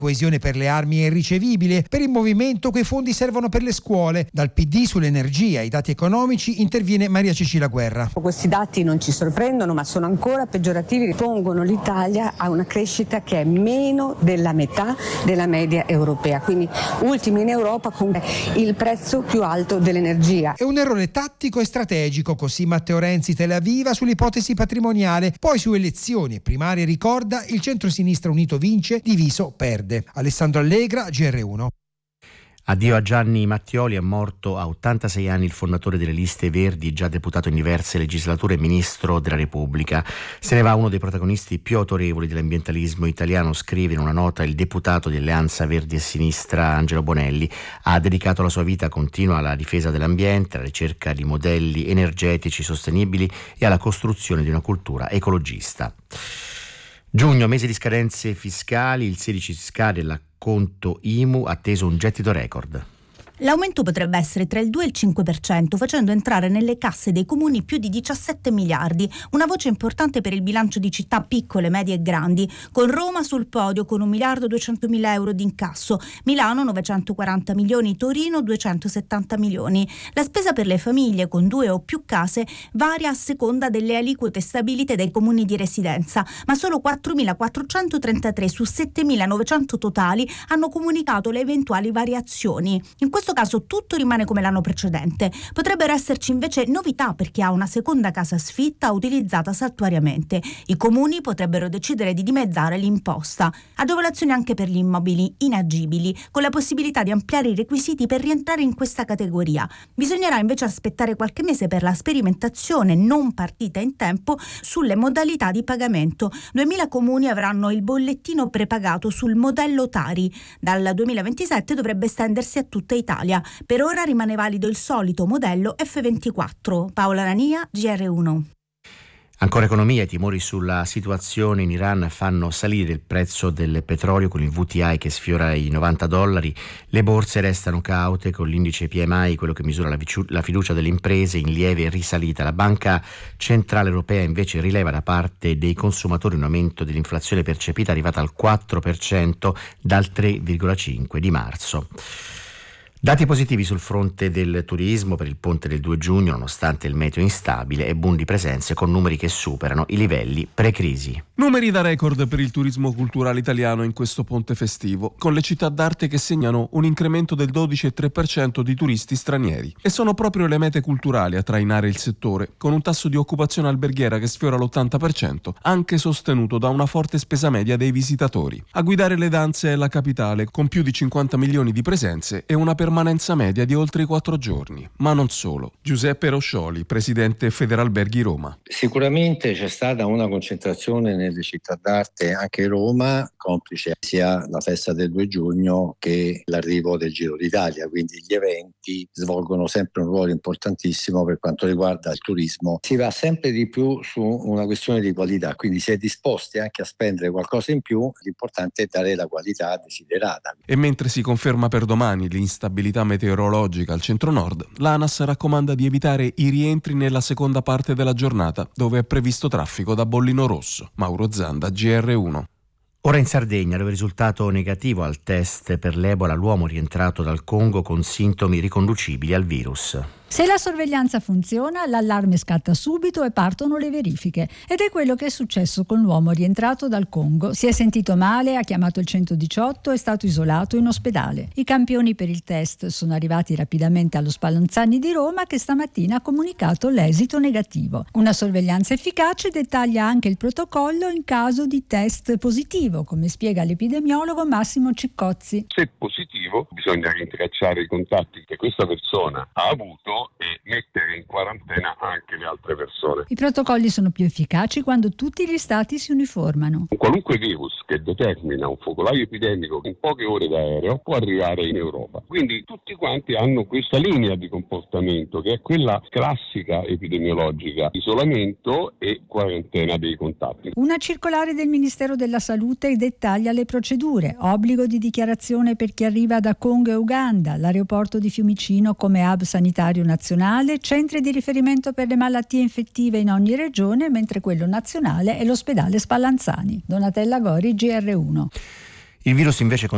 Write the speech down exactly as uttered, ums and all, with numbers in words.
Coesione per le armi è irricevibile, per il movimento quei fondi servono per le scuole. Dal P D sull'energia, i dati economici, interviene Maria Cecilia Guerra. Questi dati non ci sorprendono, ma sono ancora peggiorativi, pongono l'Italia a una crescita che è meno della metà della media europea, quindi ultimi in Europa con il prezzo più alto dell'energia. È un errore tattico e strategico, così Matteo Renzi teleaviva sull'ipotesi patrimoniale, poi su elezioni e primarie ricorda il centro-sinistra unito vince, diviso perde. Alessandro Allegra, G R uno. Addio a Gianni Mattioli, è morto a ottantasei anni il fondatore delle liste Verdi, già deputato in diverse legislature e ministro della Repubblica. Se ne va uno dei protagonisti più autorevoli dell'ambientalismo italiano, scrive in una nota il deputato di Alleanza Verdi e Sinistra Angelo Bonelli. Ha dedicato la sua vita continua alla difesa dell'ambiente, alla ricerca di modelli energetici sostenibili e alla costruzione di una cultura ecologista. Giugno, mese di scadenze fiscali, il sedici scade l'acconto I M U, atteso un gettito record. L'aumento potrebbe essere tra il due e il cinque per cento, facendo entrare nelle casse dei comuni più di diciassette miliardi, una voce importante per il bilancio di città piccole, medie e grandi, con Roma sul podio con un miliardo duecentomila euro di incasso, Milano novecentoquaranta milioni, Torino duecentosettanta milioni. La spesa per le famiglie con due o più case varia a seconda delle aliquote stabilite dai comuni di residenza, ma solo quattromilaquattrocentotrentatré su settemilanovecento totali hanno comunicato le eventuali variazioni. In questo caso tutto rimane come l'anno precedente. Potrebbero esserci invece novità per chi ha una seconda casa sfitta utilizzata saltuariamente. I comuni potrebbero decidere di dimezzare l'imposta. Agevolazioni anche per gli immobili inagibili, con la possibilità di ampliare i requisiti per rientrare in questa categoria. Bisognerà invece aspettare qualche mese per la sperimentazione non partita in tempo sulle modalità di pagamento. duemila comuni avranno il bollettino prepagato sul modello Tari. Dal duemilaventisette dovrebbe estendersi a tutta Italia. Per ora rimane valido il solito modello F ventiquattro. Paola Rania, G R uno. Ancora economia, i timori sulla situazione in Iran fanno salire il prezzo del petrolio con il W T I che sfiora i novanta dollari. Le borse restano caute con l'indice P M I, quello che misura la, vici- la fiducia delle imprese, in lieve risalita. La Banca Centrale Europea invece rileva da parte dei consumatori un aumento dell'inflazione percepita arrivata al quattro per cento dal tre virgola cinque di marzo. Dati positivi sul fronte del turismo per il ponte del due giugno, nonostante il meteo instabile e boom di presenze con numeri che superano i livelli pre-crisi. Numeri da record per il turismo culturale italiano in questo ponte festivo, con le città d'arte che segnano un incremento del dodici virgola tre per cento di turisti stranieri. E sono proprio le mete culturali a trainare il settore, con un tasso di occupazione alberghiera che sfiora l'ottanta per cento, anche sostenuto da una forte spesa media dei visitatori. A guidare le danze è la capitale, con più di cinquanta milioni di presenze e una permanenza media di oltre i quattro giorni. Ma non solo. Giuseppe Roscioli, presidente Federalberghi Roma. Sicuramente c'è stata una concentrazione nelle città d'arte, anche Roma, complice sia la festa del due giugno che l'arrivo del Giro d'Italia, quindi gli eventi svolgono sempre un ruolo importantissimo per quanto riguarda il turismo. Si va sempre di più su una questione di qualità, quindi si è disposti anche a spendere qualcosa in più, l'importante è dare la qualità desiderata. E mentre si conferma per domani l'instabilità meteorologica al centro-nord, l'ANAS raccomanda di evitare i rientri nella seconda parte della giornata, dove è previsto traffico da bollino rosso. Mauro Zanda, G R uno. Ora in Sardegna, dove è risultato negativo al test per l'Ebola l'uomo rientrato dal Congo con sintomi riconducibili al virus. Se la sorveglianza funziona, l'allarme scatta subito e partono le verifiche. Ed è quello che è successo con l'uomo rientrato dal Congo. Si è sentito male, ha chiamato il centodiciotto, è stato isolato in ospedale. I campioni per il test sono arrivati rapidamente allo Spallanzani di Roma, che stamattina ha comunicato l'esito negativo. Una sorveglianza efficace dettaglia anche il protocollo in caso di test positivo, come spiega l'epidemiologo Massimo Ciccozzi. Se positivo, bisogna rintracciare i contatti che questa persona ha avuto e mettere in quarantena anche le altre persone. I protocolli sono più efficaci quando tutti gli stati si uniformano. Un qualunque virus che determina un focolaio epidemico in poche ore d'aereo può arrivare in Europa. Quindi tutti quanti hanno questa linea di comportamento che è quella classica epidemiologica: isolamento e quarantena dei contatti. Una circolare del Ministero della Salute dettaglia le procedure: obbligo di dichiarazione per chi arriva da Congo e Uganda, l'aeroporto di Fiumicino come hub sanitario nazionale, centri di riferimento per le malattie infettive in ogni regione, mentre quello nazionale è l'ospedale Spallanzani. Donatella Gori, G R uno. Il virus invece